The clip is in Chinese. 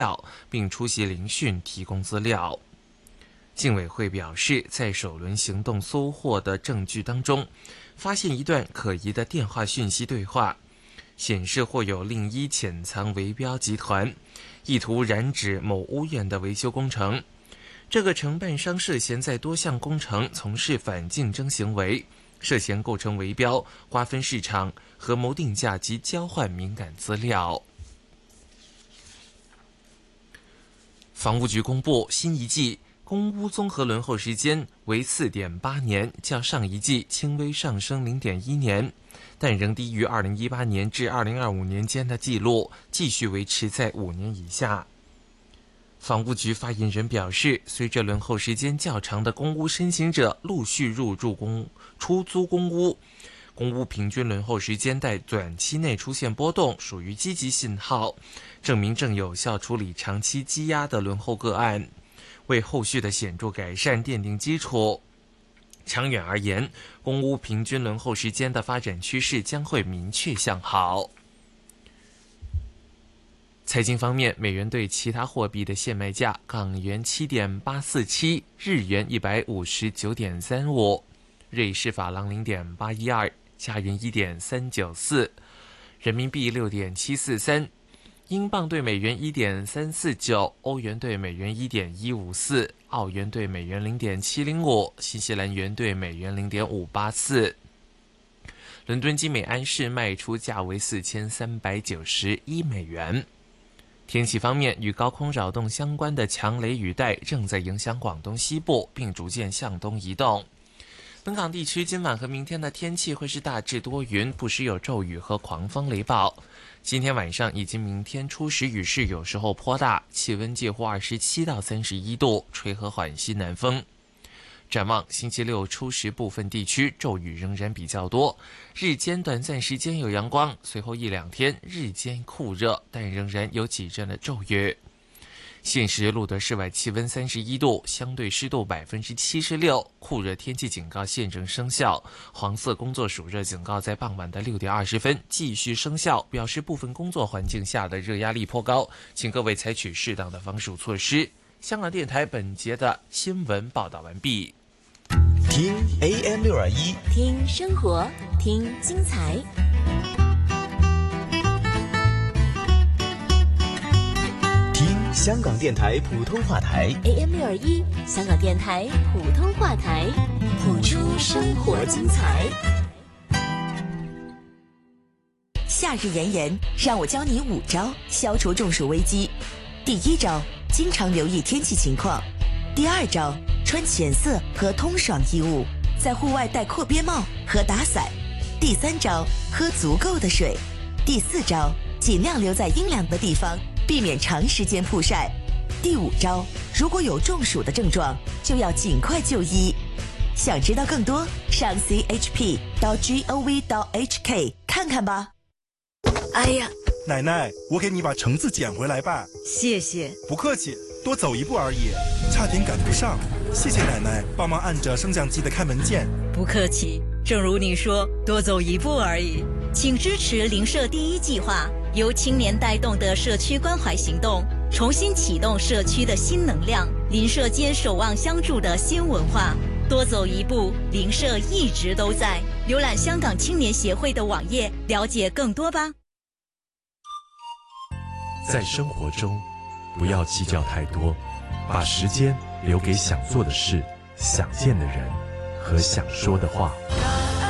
并出席聆讯提供资料。竞委会表示，在首轮行动搜获的证据当中，发现一段可疑的电话讯息对话，显示或有另一潜藏围标集团，意图染指某屋苑的维修工程。这个承办商涉嫌在多项工程从事反竞争行为，涉嫌构成围标、瓜分市场、合谋定价及交换敏感资料。房屋局公布新一季公屋综合轮候时间为 4.8 年，较上一季轻微上升 0.1 年，但仍低于2018年至2025年间的记录，继续维持在5年以下。房屋局发言人表示，随着轮候时间较长的公屋申请者陆续入住出租公屋，公屋平均轮候时间在短期内出现波动，属于积极信号，证明正有效处理长期积压的轮候个案，为后续的显著改善奠定基础。长远而言，公屋平均轮候时间的发展趋势将会明确向好。财经方面，美元对其他货币的现卖价：港元 7.847， 日元 159.35， 瑞士法郎 0.812， 加元 1.394， 人民币 6.743， 英镑对美元 1.349， 欧元对美元 1.154， 澳元对美元 0.705， 新西兰元对美元 0.584。伦敦金每安士卖出价为4391美元。天气方面，与高空扰动相关的强雷雨带正在影响广东西部，并逐渐向东移动。本港地区今晚和明天的天气会是大致多云，不时有骤雨和狂风雷暴。今天晚上以及明天初时雨势有时候颇大，气温介乎27到31度，吹和缓西南风。展望星期六初时，部分地区骤雨仍然比较多，日间短暂时间有阳光，随后1-2天日间酷热，但仍然有几阵的骤雨。现时录得室外气温31度，相对湿度76%，酷热天气警告现正生效，黄色工作暑热警告在傍晚的6点20分继续生效，表示部分工作环境下的热压力颇高，请各位采取适当的防暑措施。香港电台本节的新闻报道完毕。 听 AM621， 听生活，听精彩。 听香港电台普通话台 AM621， 香港电台普通话台，谱出生活精彩。 夏日炎炎，让我教你5招消除中暑危机。第1招，经常留意天气情况。第2招，穿浅色和通爽衣物，在户外戴阔边帽和打伞。第3招，喝足够的水。第4招，尽量留在阴凉的地方，避免长时间曝晒。第5招，如果有中暑的症状，就要尽快就医。想知道更多，上 chp.gov.hk 看看吧。 哎呀， 奶奶，我给你把橙子捡回来吧。 谢谢。 不客气，多走一步而已，差点赶不上。谢谢奶奶帮忙按着升降机的开门键。 不客气，正如你说，多走一步而已。请支持邻舍第1计划，由青年带动的社区关怀行动，重新启动社区的新能量，邻舍间守望相助的新文化。多走一步，邻舍一直都在。浏览香港青年协会的网页，了解更多吧。 在生活中，不要计较太多，把时间留给想做的事、想见的人和想说的话。